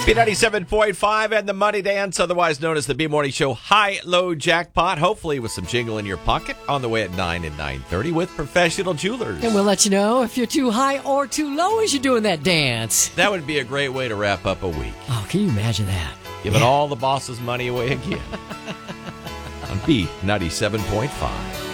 B97.5 and the Money Dance, otherwise known as the B-Morning Show High-Low Jackpot, hopefully with some jingle in your pocket, on the way at 9 and 9:30 with Professional Jewelers. And we'll let you know if you're too high or too low as you're doing that dance. That would be a great way to wrap up a week. Oh, can you imagine that? Giving all the boss's money away again. On B97.5.